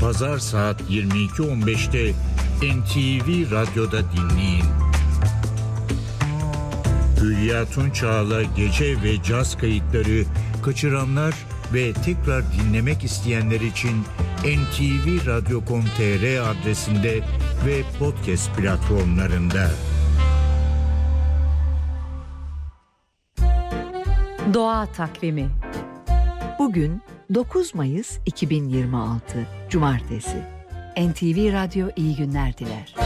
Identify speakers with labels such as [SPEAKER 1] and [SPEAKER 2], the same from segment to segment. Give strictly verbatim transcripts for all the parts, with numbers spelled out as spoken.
[SPEAKER 1] Pazar saat yirmi iki on beşte N T V Radyo'da dinleyin. Hülya Tunçağ'la gece ve caz kayıtları kaçıranlar ve tekrar dinlemek isteyenler için en te ve radyo nokta com nokta te er adresinde ve podcast platformlarında.
[SPEAKER 2] Doğa Takvimi. Bugün dokuz Mayıs iki bin yirmi altı Cumartesi. N T V Radyo iyi günler diler.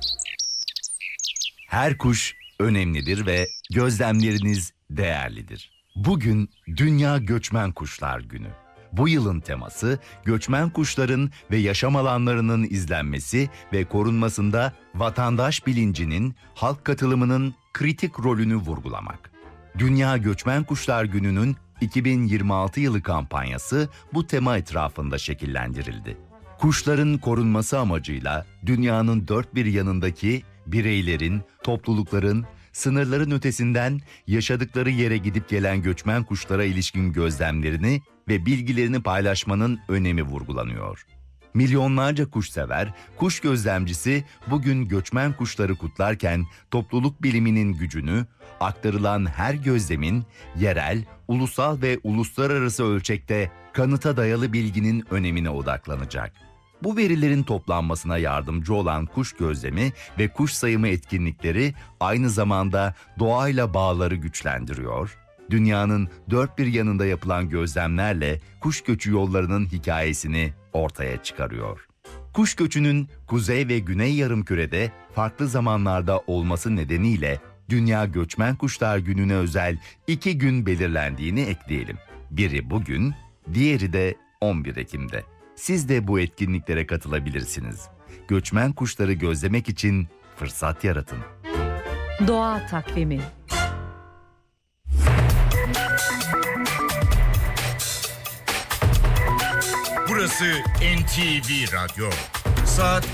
[SPEAKER 3] Her kuş önemlidir ve gözlemleriniz değerlidir. Bugün Dünya Göçmen Kuşlar Günü. Bu yılın teması göçmen kuşların ve yaşam alanlarının izlenmesi ve korunmasında vatandaş bilincinin, halk katılımının kritik rolünü vurgulamak. Dünya Göçmen Kuşlar Günü'nün iki bin yirmi altı yılı kampanyası bu tema etrafında şekillendirildi. Kuşların korunması amacıyla dünyanın dört bir yanındaki bireylerin, toplulukların, sınırların ötesinden yaşadıkları yere gidip gelen göçmen kuşlara ilişkin gözlemlerini ve bilgilerini paylaşmanın önemi vurgulanıyor. Milyonlarca kuşsever, kuş gözlemcisi bugün göçmen kuşları kutlarken topluluk biliminin gücünü, aktarılan her gözlemin yerel, ulusal ve uluslararası ölçekte kanıta dayalı bilginin önemine odaklanacak. Bu verilerin toplanmasına yardımcı olan kuş gözlemi ve kuş sayımı etkinlikleri aynı zamanda doğayla bağları güçlendiriyor, dünyanın dört bir yanında yapılan gözlemlerle kuş göçü yollarının hikayesini ortaya çıkarıyor. Kuş göçünün kuzey ve güney yarımkürede farklı zamanlarda olması nedeniyle Dünya Göçmen Kuşlar Günü'ne özel iki gün belirlendiğini ekleyelim. Biri bugün, diğeri de on bir Ekim'de. Siz de bu etkinliklere katılabilirsiniz. Göçmen kuşları gözlemek için fırsat yaratın.
[SPEAKER 2] Doğa Takvimi.
[SPEAKER 1] Burası N T V Radyo. Saat